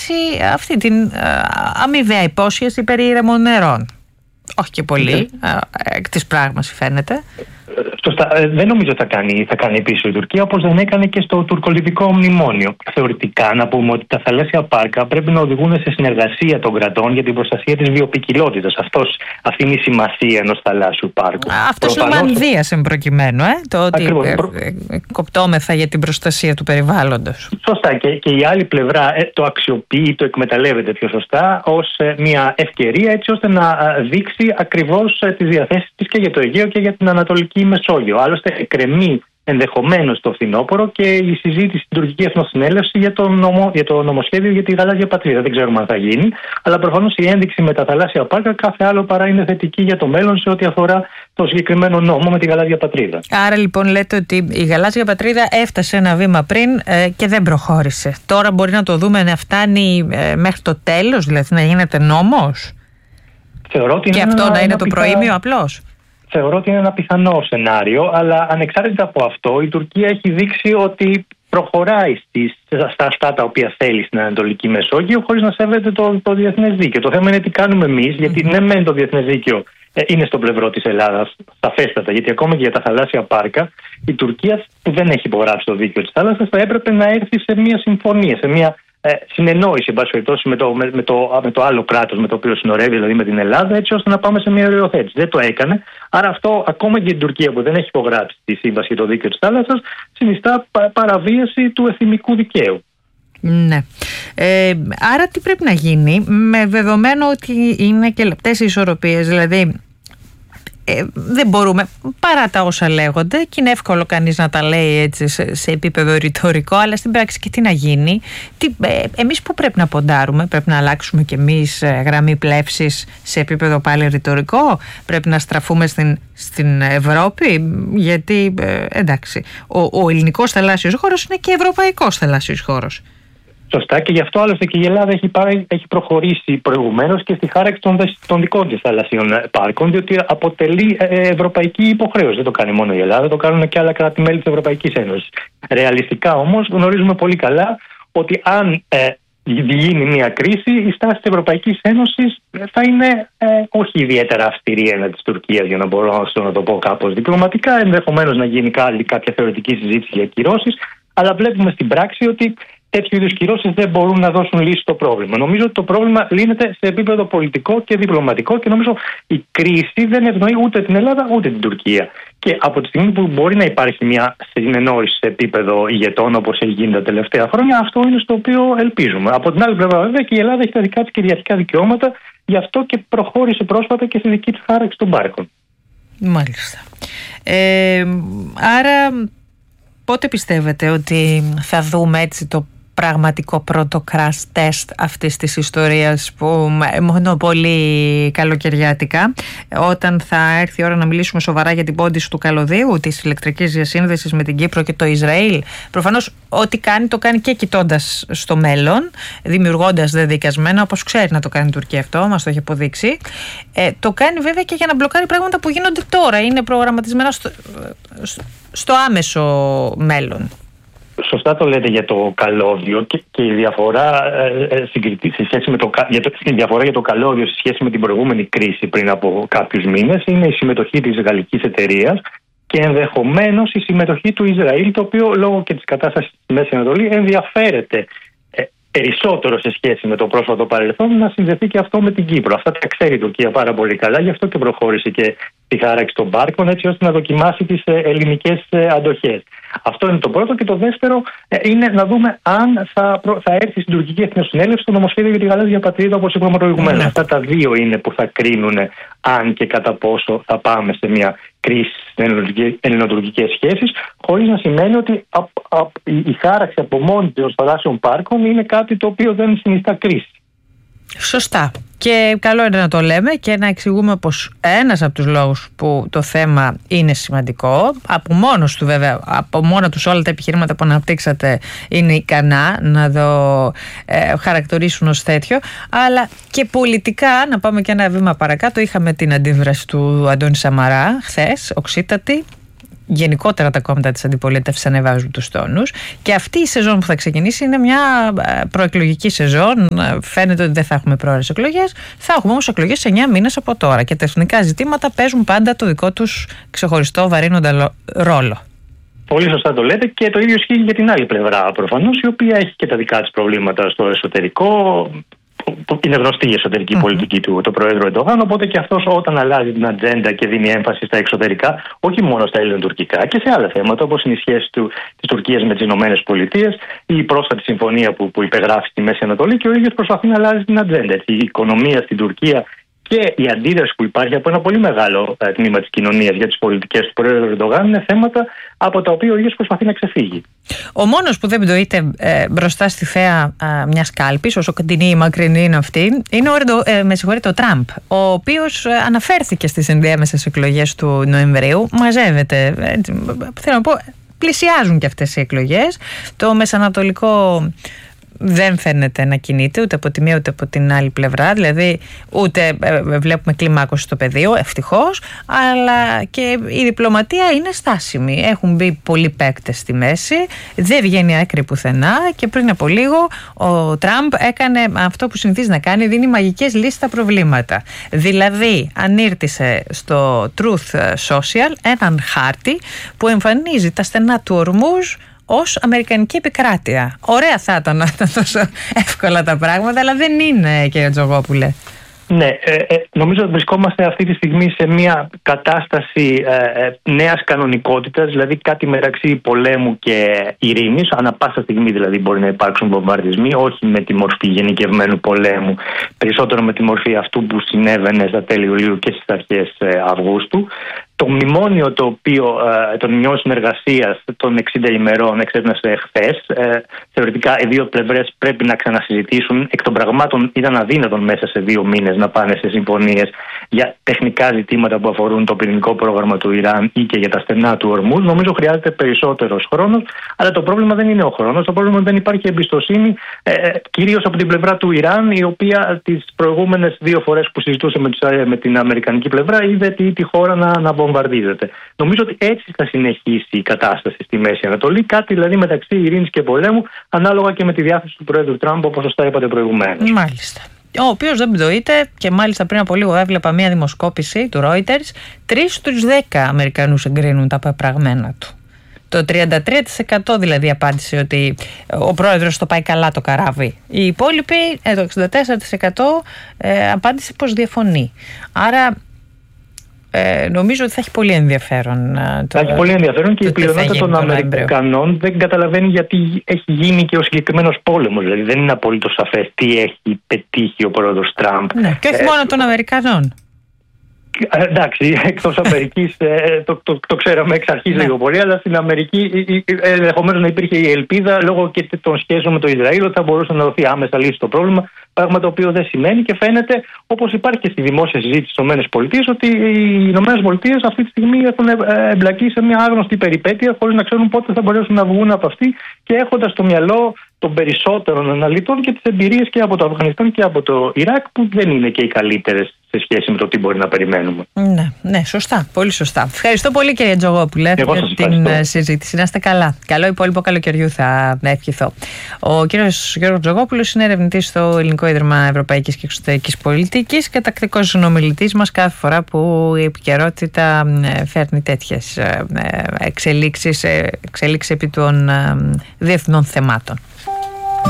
έτσι αυτή την αμοιβαία υπόσχεση περί ήρεμων νερών. Όχι και πολύ, εκ της πράγμασης φαίνεται. Σωστά. Δεν νομίζω θα κάνει πίσω η Τουρκία, όπως δεν έκανε και στο τουρκολιβικό μνημόνιο. Θεωρητικά, να πούμε ότι τα θαλάσσια πάρκα πρέπει να οδηγούν σε συνεργασία των κρατών για την προστασία της βιοποικιλότητας. Αυτή είναι η σημασία ενός θαλάσσιου πάρκου. Αυτός είναι ο μανδύας εμπροκειμένου, το ότι κοπτόμεθα για την προστασία του περιβάλλοντος. Σωστά. Και η άλλη πλευρά το αξιοποιεί, το εκμεταλλεύεται πιο σωστά ως μια ευκαιρία, έτσι ώστε να δείξει ακριβώς τις διαθέσεις της και για το Αιγαίο και για την Ανατολική Μεσόγειο. Άλλωστε, εκκρεμεί ενδεχομένως το φθινόπωρο και η συζήτηση στην τουρκική εθνοσυνέλευση για το νομοσχέδιο για τη γαλάζια πατρίδα. Δεν ξέρουμε αν θα γίνει, αλλά προφανώς η ένδειξη με τα θαλάσσια πάρκα κάθε άλλο παρά είναι θετική για το μέλλον σε ό,τι αφορά το συγκεκριμένο νόμο με τη γαλάζια πατρίδα. Άρα λοιπόν λέτε ότι η γαλάζια πατρίδα έφτασε ένα βήμα πριν και δεν προχώρησε. Τώρα μπορεί να το δούμε να φτάνει μέχρι το τέλος, δηλαδή να γίνεται νόμος. Και αυτό να είναι το προήμιο απλώς. Θεωρώ ότι είναι ένα πιθανό σενάριο, αλλά ανεξάρτητα από αυτό, η Τουρκία έχει δείξει ότι προχωράει στα αυτά τα οποία θέλει στην Ανατολική Μεσόγειο, χωρίς να σέβεται το διεθνές δίκαιο. Το θέμα είναι τι κάνουμε εμείς, γιατί ναι, μεν το διεθνές δίκαιο είναι στο πλευρό της Ελλάδας, σαφέστατα, γιατί ακόμα και για τα θαλάσσια πάρκα, η Τουρκία που δεν έχει υπογράψει το δίκαιο της θάλασσας θα έπρεπε να έρθει σε μια συμφωνία, σε μια συνεννόηση, εν πάση περιπτώσει, με το άλλο κράτος με το οποίο συνορεύει, δηλαδή με την Ελλάδα, έτσι ώστε να πάμε σε μια οριοθέτηση. Δεν το έκανε. Άρα αυτό, ακόμα και η Τουρκία που δεν έχει υπογράψει τη σύμβαση για το δίκαιο της θάλασσας, συνιστά παραβίαση του εθνικού δικαίου. Ναι. Άρα τι πρέπει να γίνει, με δεδομένο ότι είναι και λεπτές οι ισορροπίες, δηλαδή δεν μπορούμε, παρά τα όσα λέγονται, και είναι εύκολο κανείς να τα λέει έτσι σε επίπεδο ρητορικό, αλλά στην πράξη και τι να γίνει, εμείς που πρέπει να ποντάρουμε, πρέπει να αλλάξουμε κι εμείς γραμμή πλεύσης σε επίπεδο πάλι ρητορικό, πρέπει να στραφούμε στην Ευρώπη, γιατί εντάξει, ο ελληνικός θαλάσσιος χώρος είναι και ευρωπαϊκός θαλάσσιος χώρος. Σωστά, και γι' αυτό άλλωστε και η Ελλάδα έχει προχωρήσει προηγουμένως και στη χάραξη των δικών της θαλασσίων πάρκων, διότι αποτελεί ευρωπαϊκή υποχρέωση. Δεν το κάνει μόνο η Ελλάδα, το κάνουν και άλλα κράτη-μέλη της Ευρωπαϊκής Ένωσης. Ρεαλιστικά όμως γνωρίζουμε πολύ καλά ότι αν γίνει μια κρίση, η στάση της Ευρωπαϊκής Ένωσης θα είναι όχι ιδιαίτερα αυστηρή έναντι της Τουρκίας, για να μπορώ να το πω κάπως διπλωματικά. Ενδεχομένως να γίνει κάποια θεωρητική συζήτηση για κυρώσεις, αλλά βλέπουμε στην πράξη ότι τέτοιου είδους κυρώσεις δεν μπορούν να δώσουν λύση στο πρόβλημα. Νομίζω ότι το πρόβλημα λύνεται σε επίπεδο πολιτικό και διπλωματικό και νομίζω η κρίση δεν ευνοεί ούτε την Ελλάδα ούτε την Τουρκία. Και από τη στιγμή που μπορεί να υπάρχει μια συνεννόηση σε επίπεδο ηγετών, όπως έχει γίνει τα τελευταία χρόνια, αυτό είναι στο οποίο ελπίζουμε. Από την άλλη πλευρά, βέβαια, και η Ελλάδα έχει τα δικά της κυριαρχικά δικαιώματα, γι' αυτό και προχώρησε πρόσφατα και στη δική της χάραξη των πάρκων. Μάλιστα. Άρα, πότε πιστεύετε ότι θα δούμε έτσι το πραγματικό πρώτο crash test αυτής της ιστορίας, που μόνο πολύ καλοκαιριάτικα, όταν θα έρθει η ώρα να μιλήσουμε σοβαρά για την πόντιση του καλωδίου, της ηλεκτρικής διασύνδεσης με την Κύπρο και το Ισραήλ? Προφανώς ό,τι κάνει το κάνει και κοιτώντας στο μέλλον, δημιουργώντας δεδικασμένα, όπως ξέρει να το κάνει η Τουρκία, αυτό μας το έχει αποδείξει. Το κάνει βέβαια και για να μπλοκάρει πράγματα που γίνονται τώρα, είναι προγραμματισμένα στο άμεσο μέλλον. Σωστά το λέτε για το καλώδιο και η διαφορά η διαφορά για το καλώδιο σε σχέση με την προηγούμενη κρίση πριν από κάποιους μήνες είναι η συμμετοχή της γαλλικής εταιρείας και ενδεχομένως η συμμετοχή του Ισραήλ, το οποίο λόγω και της κατάστασης στη Μέση Ανατολή ενδιαφέρεται περισσότερο σε σχέση με το πρόσφατο παρελθόν να συνδεθεί και αυτό με την Κύπρο. Αυτά τα ξέρει η Τουρκία πάρα πολύ καλά, γι' αυτό και προχώρησε και τη χάραξη των πάρκων, έτσι ώστε να δοκιμάσει τις ελληνικές αντοχές. Αυτό είναι το πρώτο. Και το δεύτερο είναι να δούμε αν θα έρθει στην τουρκική εθνοσυνέλευση το νομοσχέδιο για τη γαλάζια πατρίδα, όπως είπαμε προηγουμένως. Αυτά τα δύο είναι που θα κρίνουν αν και κατά πόσο θα πάμε σε μια κρίση στις ελληνοτουρκικές σχέσεις, χωρίς να σημαίνει ότι η χάραξη από μόνη των θαλάσσιων πάρκων είναι κάτι το οποίο δεν συνιστά κρίση. Σωστά. Και καλό είναι να το λέμε και να εξηγούμε πως ένας από τους λόγους που το θέμα είναι σημαντικό, από μόνος του βέβαια, από μόνα τους όλα τα επιχειρήματα που αναπτύξατε είναι ικανά να το χαρακτηρίσουν ως τέτοιο, αλλά και πολιτικά, να πάμε και ένα βήμα παρακάτω, είχαμε την αντίδραση του Αντώνη Σαμαρά χθες, οξύτατη, γενικότερα τα κόμματα της αντιπολίτευσης ανεβάζουν τους τόνους. Και αυτή η σεζόν που θα ξεκινήσει είναι μια προεκλογική σεζόν. Φαίνεται ότι δεν θα έχουμε πρόορες εκλογές. Θα έχουμε όμως εκλογές σε 9 μήνες από τώρα. Και τα εθνικά ζητήματα παίζουν πάντα το δικό τους ξεχωριστό βαρύνοντα ρόλο. Πολύ σωστά το λέτε, και το ίδιο ισχύει για την άλλη πλευρά προφανώς, η οποία έχει και τα δικά της προβλήματα στο εσωτερικό. Είναι γνωστή η εσωτερική πολιτική του Προέδρου Ερντογάν, οπότε και αυτός όταν αλλάζει την ατζέντα και δίνει έμφαση στα εξωτερικά, όχι μόνο στα ελληνοτουρκικά και σε άλλα θέματα, όπως είναι η σχέση της Τουρκίας με τις Ηνωμένες Πολιτείες, η πρόσφατη συμφωνία που υπεγράφει στη Μέση Ανατολή, και ο ίδιος προσπαθεί να αλλάζει την ατζέντα. Η οικονομία στην Τουρκία και η αντίδραση που υπάρχει από ένα πολύ μεγάλο τμήμα της κοινωνίας για τις πολιτικές του Προέδρου Ερντογάν είναι θέματα από τα οποία ο ίδιος προσπαθεί να ξεφύγει. Ο μόνος που δεν πτωείται μπροστά στη θέα μιας κάλπης, όσο κοντινή ή μακρινή είναι αυτή, είναι ο Τραμπ, ο οποίος αναφέρθηκε στις ενδιάμεσες εκλογές του Νοεμβρίου. Μαζεύεται. Θέλω να πω, πλησιάζουν και αυτές οι εκλογές. Το μεσανατολικό δεν φαίνεται να κινείται ούτε από τη μία ούτε από την άλλη πλευρά, δηλαδή ούτε βλέπουμε κλιμάκωση στο πεδίο, ευτυχώς, αλλά και η διπλωματία είναι στάσιμη. Έχουν μπει πολλοί παίκτες στη μέση, δεν βγαίνει άκρη πουθενά, και πριν από λίγο ο Τραμπ έκανε αυτό που συνηθίζει να κάνει, δίνει μαγικές λύσεις στα προβλήματα. Δηλαδή ανήρτησε στο Truth Social έναν χάρτη που εμφανίζει τα στενά του Ορμούζ ως αμερικανική επικράτεια. Ωραία θα ήταν να ήταν τόσο εύκολα τα πράγματα, αλλά δεν είναι, κύριε Τζογόπουλε. Ναι, νομίζω ότι βρισκόμαστε αυτή τη στιγμή σε μια κατάσταση νέας κανονικότητας, δηλαδή κάτι μεταξύ πολέμου και ειρήνης. Ανά πάσα στιγμή δηλαδή μπορεί να υπάρξουν βομβαρδισμοί, όχι με τη μορφή γενικευμένου πολέμου, περισσότερο με τη μορφή αυτού που συνέβαινε στα τέλη Ιουλίου και στις αρχές Αυγούστου. Το μνημόνιο το μνημόνιο συνεργασίας των 60 ημερών εξέπνευσε χθες. Θεωρητικά οι δύο πλευρές πρέπει να ξανασυζητήσουν. Εκ των πραγμάτων ήταν αδύνατον μέσα σε 2 μήνες να πάνε σε συμφωνίες για τεχνικά ζητήματα που αφορούν το πυρηνικό πρόγραμμα του Ιράν ή και για τα στενά του Ορμούζ. Νομίζω χρειάζεται περισσότερος χρόνος, αλλά το πρόβλημα δεν είναι ο χρόνος. Το πρόβλημα δεν υπάρχει εμπιστοσύνη, κυρίως από την πλευρά του Ιράν, η οποία τις προηγούμενες 2 φορές που συζητούσε με την αμερικανική πλευρά είδε τη χώρα να βομβαρδίζεται. Νομίζω ότι έτσι θα συνεχίσει η κατάσταση στη Μέση Ανατολή, κάτι δηλαδή μεταξύ ειρήνης και πολέμου, ανάλογα και με τη διάθεση του Πρόεδρου Τραμπ, όπως σωστά είπατε προηγουμένως. Μάλιστα. Ο οποίος δεν πτωείται, και μάλιστα πριν από λίγο έβλεπα μια δημοσκόπηση του Reuters, 3 στους 10 Αμερικανούς εγκρίνουν τα πεπραγμένα του. Το 33% δηλαδή απάντησε ότι ο πρόεδρος το πάει καλά το καράβι. Οι υπόλοιποι, το 64% απάντησε πως διαφωνεί. Άρα νομίζω ότι θα έχει πολύ ενδιαφέρον. Θα έχει πολύ ενδιαφέρον, και η πλειονότητα των Αμερικανών δεν καταλαβαίνει γιατί έχει γίνει και ο συγκεκριμένος πόλεμος. Δηλαδή δεν είναι απολύτως σαφές τι έχει πετύχει ο πρόεδρος Τραμπ. Ναι, και όχι μόνο των Αμερικανών. Εντάξει, εκτός Αμερικής το ξέραμε εξ αρχής λίγο πολύ, αλλά στην Αμερική ενδεχομένως να υπήρχε η ελπίδα λόγω και των σχέσεων με το Ισραήλ ότι θα μπορούσε να δοθεί άμεσα λύση στο πρόβλημα. Πράγμα το οποίο δεν σημαίνει, και φαίνεται, όπως υπάρχει και στη δημόσια συζήτηση στις ΗΠΑ, ότι οι ΗΠΑ αυτή τη στιγμή έχουν εμπλακεί σε μια άγνωστη περιπέτεια, χωρίς να ξέρουν πότε θα μπορέσουν να βγουν από αυτή, και έχοντας στο μυαλό των περισσότερων αναλυτών και τις εμπειρίες και από το Αφγανιστάν και από το Ιράκ, που δεν είναι και οι καλύτερες σε σχέση με το τι μπορεί να περιμένουμε. Ναι, σωστά. Πολύ σωστά. Ευχαριστώ πολύ, κύριε Τζογόπουλε, για την συζήτηση. Να είστε καλά. Καλό υπόλοιπο καλοκαιριού, θα ευχηθώ. Ο κύριος Γιώργος Τζογόπουλος είναι ερευνητής στο Ελληνικό Ίδρυμα Ευρωπαϊκής και Εξωτερικής Πολιτικής και τακτικός συνομιλητής μας κάθε φορά που η επικαιρότητα φέρνει τέτοιες εξελίξεις επί των διεθνών θεμάτων.